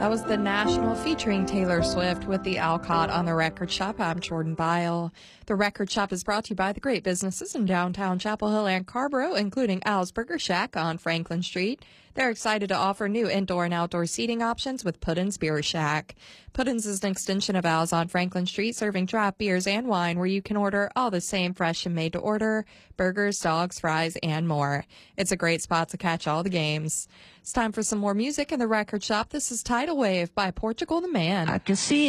That was The National featuring Taylor Swift with the Alcott on the Record Shop. I'm Jordan Byle. The Record Shop is brought to you by the great businesses in downtown Chapel Hill and Carborough, including Al's Burger Shack on Franklin Street. They're excited to offer new indoor and outdoor seating options with Puddin's Beer Shack. Puddin's is an extension of Al's on Franklin Street, serving draft beers and wine where you can order all the same fresh and made to order burgers, dogs, fries, and more. It's a great spot to catch all the games. It's time for some more music in the Record Shop. This is Tidal Wave by Portugal the Man. I can see